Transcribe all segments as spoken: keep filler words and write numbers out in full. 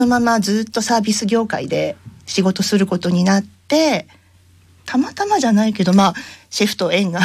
そのままずっとサービス業界で仕事することになって、たまたまじゃないけど、まあシェフと縁があって。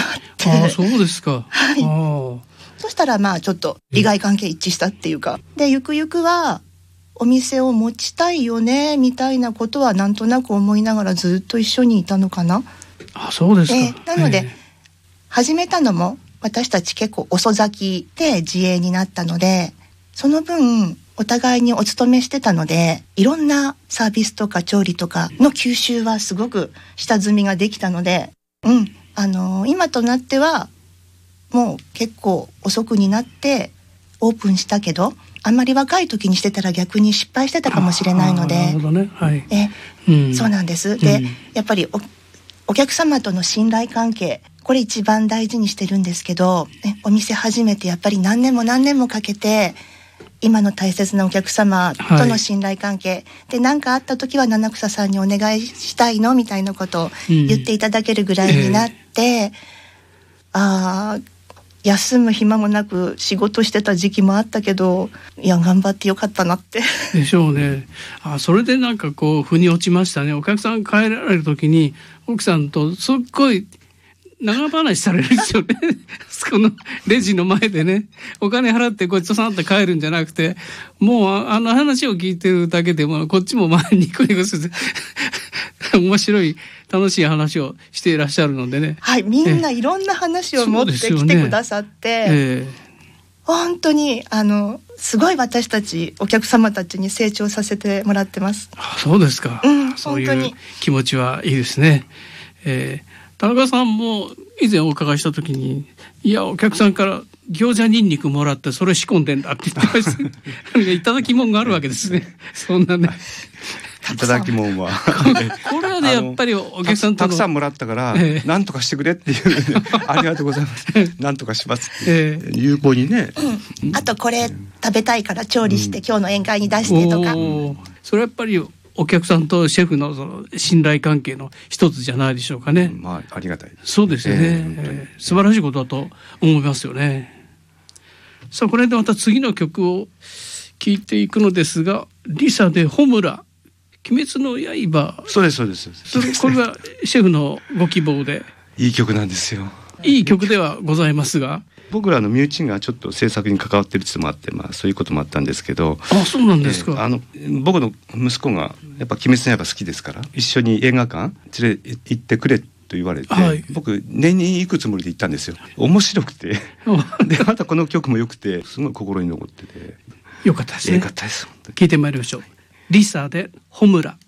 ああ、そうですか。 はい。 あそしたらまあちょっと利害関係一致したっていうか、でゆくゆくはお店を持ちたいよねみたいなことはなんとなく思いながらずっと一緒にいたのかな。 あ、そうですか。 えー、なので、えー、始めたのも私たち結構遅咲きで自営になったので、その分お互いにお勤めしてたので、いろんなサービスとか調理とかの吸収はすごく下積みができたので、うん、あのー、今となってはもう結構遅くになってオープンしたけど、あんまり若い時にしてたら逆に失敗してたかもしれないので。 なるほどね。はい。 え、うん、そうなんです。で、 うん、 やっぱり お, お客様との信頼関係、これ一番大事にしてるんですけど、ね、お店始めてやっぱり何年も何年もかけて今の大切なお客様との信頼関係、はい、で何かあった時は七草さんにお願いしたいのみたいなことを言っていただけるぐらいになって、うん、えー、あ休む暇もなく仕事してた時期もあったけど、いや頑張ってよかったなってでしょうね。あ、それでなんかこう腑に落ちましたね。お客さん帰られる時に奥さんとすっごい長話されるんですよねこのレジの前でね、お金払ってごちそうさんって帰るんじゃなくて、もうあの話を聞いてるだけでもこっちも前にニコニコする面白い楽しい話をしていらっしゃるのでね。 はい、みんないろんな話を持ってきてくださって、ね、えー、本当にあのすごい私たちお客様たちに成長させてもらってます。 あ、そうですか、うん、そういう気持ちはいいですね。えー田中さんも以前お伺いした時に、いやお客さんから餃子ニンニクもらってそれ仕込んでんだって言ってましたいただきもんがあるわけですね。そんなねいただきもんはこれはねやっぱりお客さんとのた, たくさんもらったから、えー、何とかしてくれっていうありがとうございます何とかしますって、えー、有効にね、 うん、あとこれ食べたいから調理して、うん、今日の宴会に出してとか、 それやっぱりお客さんとシェフ の, その信頼関係の一つじゃないでしょうかね。 まあありがたいです。 そうですよね、えーえー、素晴らしいことだと思いますよね。さあこれでまた次の曲を聴いていくのですが、リサでホムラ、鬼滅の刃。 そうですそうです。 それこれはシェフのご希望で。 いい曲なんですよ。 いい曲ではございますが、 僕らの身内がちょっと制作に関わってるっていうのもあって、まあそういうこともあったんですけど。 あ、そうなんですか。えー、 あの僕の息子がやっぱ鬼滅の刃好きですから、一緒に映画館連れ行ってくれと言われて、はい、僕年に行くつもりで行ったんですよ。面白くてでまたこの曲も良くてすごい心に残っててよかったですね。 よかったです。 聞いてまいりましょう。リサでホムラ。